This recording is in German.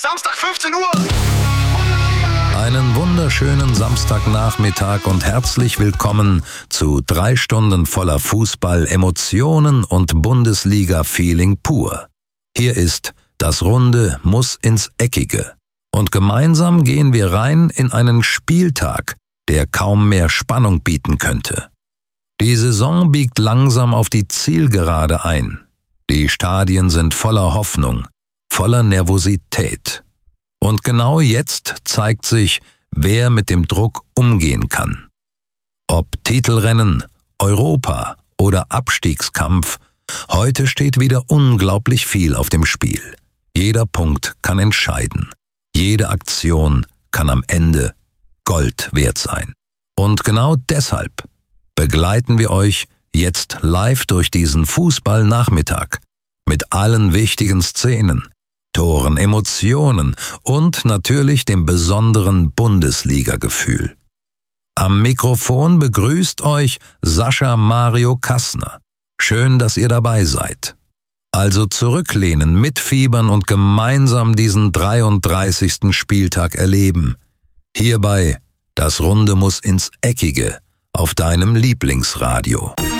Samstag 15 Uhr. Einen wunderschönen Samstagnachmittag und herzlich willkommen zu 3 Stunden voller Fußball, Emotionen und Bundesliga-Feeling pur. Hier ist Das Runde muss ins Eckige. Und gemeinsam gehen wir rein in einen Spieltag, der kaum mehr Spannung bieten könnte. Die Saison biegt langsam auf die Zielgerade ein. Die Stadien sind voller Hoffnung, voller Nervosität. Und genau jetzt zeigt sich, wer mit dem Druck umgehen kann. Ob Titelrennen, Europa oder Abstiegskampf, heute steht wieder unglaublich viel auf dem Spiel. Jeder Punkt kann entscheiden. Jede Aktion kann am Ende Gold wert sein. Und genau deshalb begleiten wir euch jetzt live durch diesen Fußballnachmittag mit allen wichtigen Szenen, Toren, Emotionen und natürlich dem besonderen Bundesliga-Gefühl. Am Mikrofon begrüßt euch Sascha Mario Kassner. Schön, dass ihr dabei seid. Also zurücklehnen, mitfiebern und gemeinsam diesen 33. Spieltag erleben. Hierbei, das Runde muss ins Eckige auf deinem Lieblingsradio.